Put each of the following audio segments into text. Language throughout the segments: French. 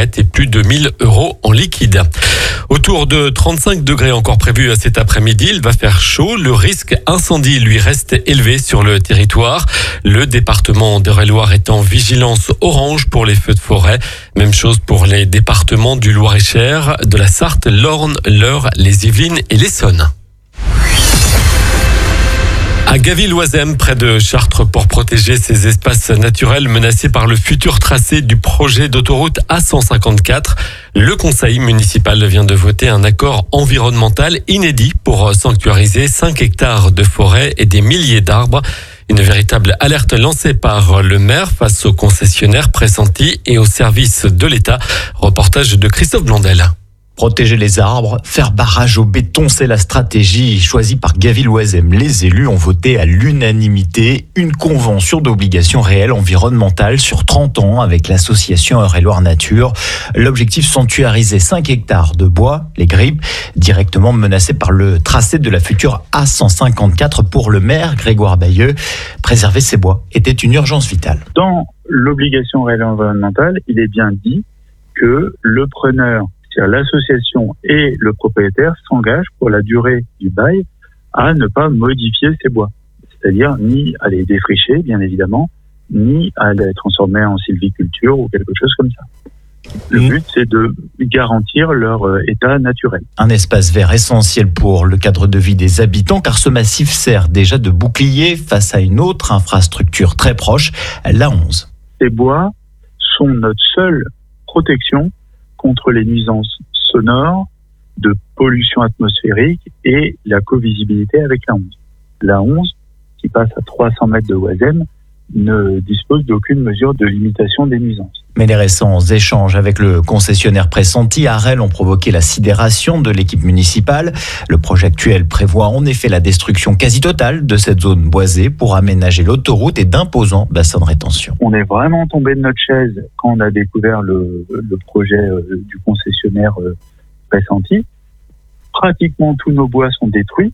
cigarettes et plus de 1 000 € en liquide. Autour de 35 degrés encore prévus cet après-midi. Il va faire chaud. Le risque incendie lui reste élevé sur le territoire. Le département d'Eure-et-Loir est en vigilance orange pour les feux de forêt. Même chose pour les départements du Loir-et-Cher, de la Sarthe, l'Orne, l'Eure, les Yvelines et l'Essonne. À Gavy-Loisem, près de Chartres, pour protéger ces espaces naturels menacés par le futur tracé du projet d'autoroute A154. Le conseil municipal vient de voter un accord environnemental inédit pour sanctuariser 5 hectares de forêt et des milliers d'arbres. Une véritable alerte lancée par le maire face aux concessionnaires pressentis et aux services de l'État. Reportage de Christophe Blondel. Protéger les arbres, faire barrage au béton, c'est la stratégie choisie par Gavy-Loisem. Les élus ont voté à l'unanimité une convention d'obligation réelle environnementale sur 30 ans avec l'association Eure-et-Loir Nature. L'objectif, sanctuariser 5 hectares de bois, les grippes, directement menacés par le tracé de la future A154 pour le maire Grégoire Bayeux. Préserver ces bois était une urgence vitale. Dans l'obligation réelle environnementale, il est bien dit que le preneur, c'est-à-dire l'association et le propriétaire s'engagent pour la durée du bail à ne pas modifier ces bois. C'est-à-dire ni à les défricher, bien évidemment, ni à les transformer en sylviculture ou quelque chose comme ça. Le but, c'est de garantir leur état naturel. Un espace vert essentiel pour le cadre de vie des habitants, car ce massif sert déjà de bouclier face à une autre infrastructure très proche, l'A11. Ces bois sont notre seule protection contre les nuisances sonores, de pollution atmosphérique et la covisibilité avec la 11. La 11, qui passe à 300 mètres de Loisem, ne dispose d'aucune mesure de limitation des nuisances. Mais les récents échanges avec le concessionnaire pressenti à Arel ont provoqué la sidération de l'équipe municipale. Le projet actuel prévoit en effet la destruction quasi totale de cette zone boisée pour aménager l'autoroute et d'imposants bassins de rétention. On est vraiment tombé de notre chaise quand on a découvert le projet du concessionnaire pressenti. Pratiquement tous nos bois sont détruits,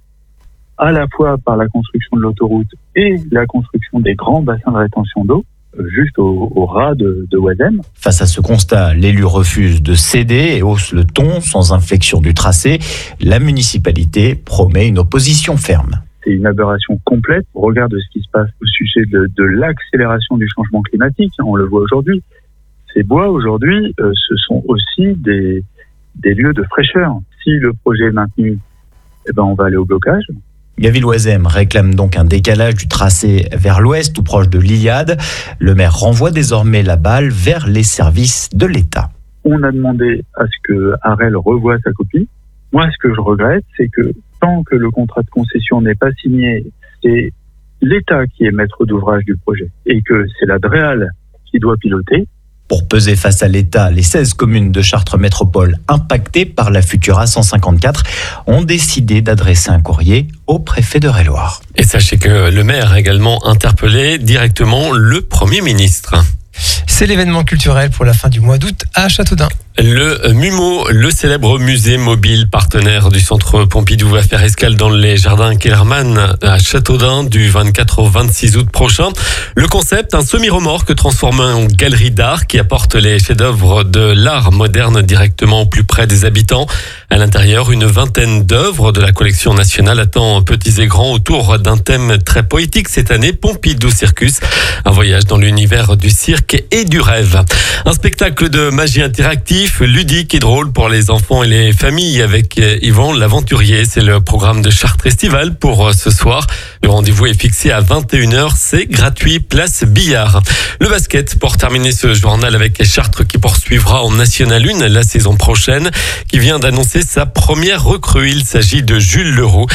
à la fois par la construction de l'autoroute et la construction des grands bassins de rétention d'eau, juste au ras de Loisem. Face à ce constat, l'élu refuse de céder et hausse le ton sans inflexion du tracé. La municipalité promet une opposition ferme. C'est une aberration complète au regard de ce qui se passe au sujet de l'accélération du changement climatique. On le voit aujourd'hui. Ces bois, aujourd'hui, ce sont aussi des lieux de fraîcheur. Si le projet est maintenu, on va aller au blocage. Gavy-Loisem réclame donc un décalage du tracé vers l'ouest, tout proche de l'Iliade. Le maire renvoie désormais la balle vers les services de l'État. On a demandé à ce que Arel revoie sa copie. Moi, ce que je regrette, c'est que tant que le contrat de concession n'est pas signé, c'est l'État qui est maître d'ouvrage du projet et que c'est la DREAL qui doit piloter. Pour peser face à l'État, les 16 communes de Chartres Métropole impactées par la future A154 ont décidé d'adresser un courrier au préfet d'Eure-et-Loir. Et sachez que le maire a également interpellé directement le Premier ministre. C'est l'événement culturel pour la fin du mois d'août à Châteaudun. Le MUMO, le célèbre musée mobile partenaire du centre Pompidou, va faire escale dans les jardins Kellermann à Châteaudun du 24 au 26 août prochain. Le concept, un semi-remorque transformé en galerie d'art qui apporte les chefs-d'œuvre de l'art moderne directement au plus près des habitants. À l'intérieur, une vingtaine d'œuvres de la collection nationale attend petits et grands autour d'un thème très poétique cette année, Pompidou Circus, un voyage dans l'univers du cirque et du rêve. Un spectacle de magie interactif, ludique et drôle pour les enfants et les familles avec Yvan l'Aventurier. C'est le programme de Chartres Estival pour ce soir. Le rendez-vous est fixé à 21h. C'est gratuit, place Billard. Le basket pour terminer ce journal avec Chartres qui poursuivra en National 1 la saison prochaine, qui vient d'annoncer sa première recrue. Il s'agit de Jules Leroux,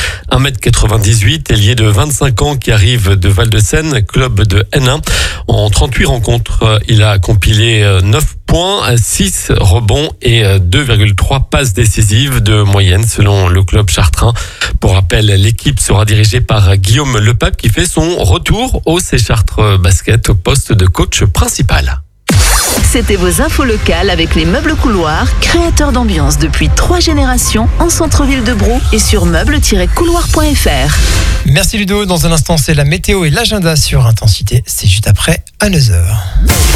1m98, ailier de 25 ans qui arrive de Val-de-Seine, club de N1. En 38 rencontres, il a compilé 9 points, 6 rebonds et 2,3 passes décisives de moyenne selon le club chartrain. Pour rappel, l'équipe sera dirigée par Guillaume Lepape qui fait son retour au C Chartres Basket au poste de coach principal. C'était vos infos locales avec les Meubles Couloirs, créateurs d'ambiance depuis 3 générations en centre-ville de Brou et sur meubles-couloirs.fr. Merci Ludo, dans un instant c'est la météo et l'agenda sur Intensité, c'est juste après à 9h.